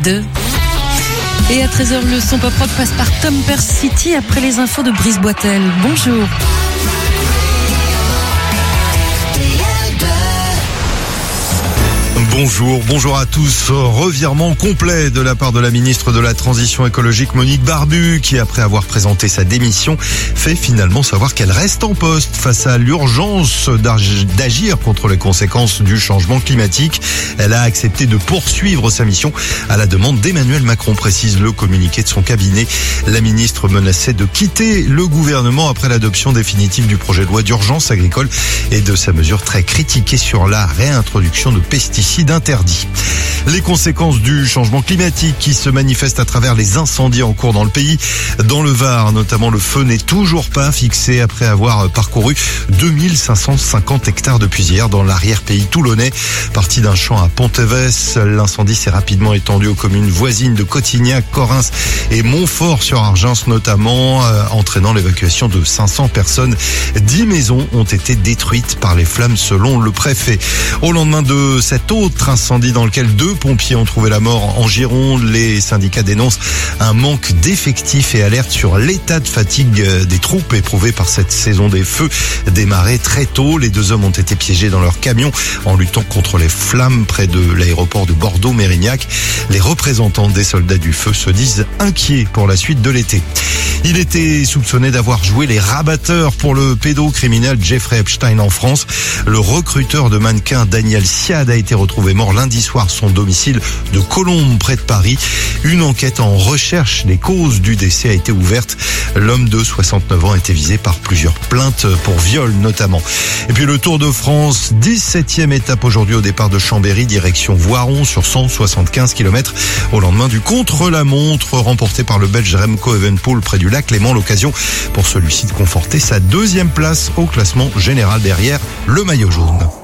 2. Et à 13h, le son pop rock passe par Tom Persity après les infos de Brice Boitel. Bonjour. Bonjour à tous. Revirement complet de la part de la ministre de la Transition écologique Monique Barbu, qui après avoir présenté sa démission, fait finalement savoir qu'elle reste en poste face à l'urgence d'agir contre les conséquences du changement climatique. Elle a accepté de poursuivre sa mission à la demande d'Emmanuel Macron, précise le communiqué de son cabinet. La ministre menaçait de quitter le gouvernement après l'adoption définitive du projet de loi d'urgence agricole et de sa mesure très critiquée sur la réintroduction de pesticides interdits. Les conséquences du changement climatique qui se manifestent à travers les incendies en cours dans le pays. Dans le Var, notamment, le feu n'est toujours pas fixé après avoir parcouru 2550 hectares depuis hier dans l'arrière-pays toulonnais. Parti d'un champ à Ponteves, l'incendie s'est rapidement étendu aux communes voisines de Cotignac, Correns et Montfort-sur-Argens notamment, entraînant l'évacuation de 500 personnes. 10 maisons ont été détruites par les flammes selon le préfet. Au lendemain de cet autre incendie dans lequel 2 pompiers ont trouvé la mort en Gironde, les syndicats dénoncent un manque d'effectifs et alertent sur l'état de fatigue des troupes éprouvées par cette saison des feux démarrée très tôt. Les 2 hommes ont été piégés dans leur camion en luttant contre les flammes près de l'aéroport de Bordeaux-Mérignac. Les représentants des soldats du feu se disent inquiets pour la suite de l'été. Il était soupçonné d'avoir joué les rabatteurs pour le pédocriminel Jeffrey Epstein en France. Le recruteur de mannequins Daniel Siad a été retrouvé mort lundi soir à son domicile de Colombes près de Paris. Une enquête en recherche des causes du décès a été ouverte. L'homme de 69 ans a été visé par plusieurs plaintes pour viol notamment. Et puis le Tour de France, 17e étape aujourd'hui au départ de Chambéry, direction Voiron sur 175 km. Au lendemain du contre-la-montre remporté par le Belge Remco Evenepoel près du lac Léman, l'occasion pour celui-ci de conforter sa 2e place au classement général derrière le maillot jaune.